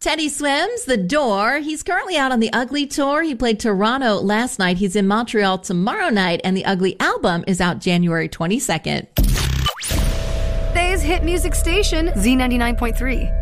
Teddy Swims, The Door. He's currently out on the Ugly Tour. He played Toronto last night. He's in Montreal tomorrow night, and the Ugly album is out January 22nd. Today's hit music station, Z99.3.